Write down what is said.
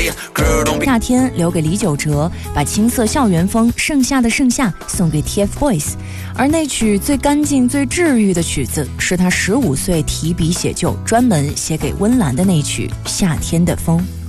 夏天留给李玖哲，把青涩校园风《盛夏的盛夏》送给 TFBOYS， 而那曲最干净最治愈的曲子是他15岁提笔写就，专门写给温岚的那曲《夏天的风》。